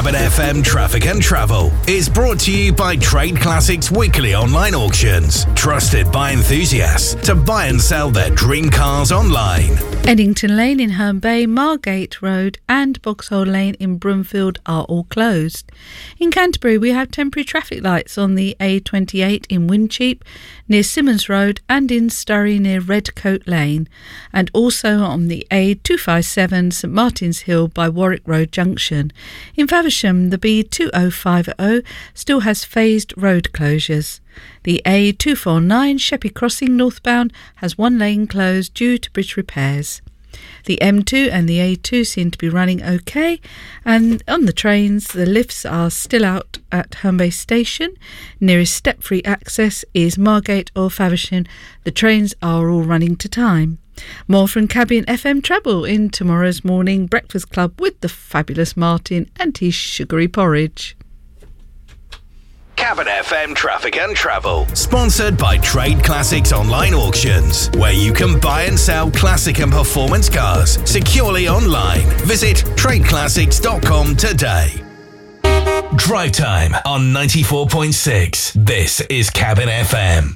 Cabin FM Traffic and Travel is brought to you by Trade Classics Weekly Online Auctions. Trusted by enthusiasts to buy and sell their dream cars online. Eddington Lane in Herne Bay, Margate Road and Boxhole Lane in Broomfield are all closed. In Canterbury, we have temporary traffic lights on the A28 in Wincheap, near Simmons Road, and in Sturry near Redcoat Lane, and also on the A257 St Martin's Hill by Warwick Road Junction. In Faversham, the B2050 still has phased road closures. The A249 Sheppey Crossing northbound has one lane closed due to bridge repairs. The M2 and the A2 seem to be running okay, and on the trains the lifts are still out at Herne Bay Station. Nearest step-free access is Margate or Faversham. The trains are all running to time. More from Cabin FM Travel in tomorrow's morning breakfast club with the fabulous Martin and his sugary porridge. Cabin FM Traffic and Travel, sponsored by Trade Classics Online Auctions, where you can buy and sell classic and performance cars securely online. Visit tradeclassics.com today. Drive time on 94.6. This is Cabin FM.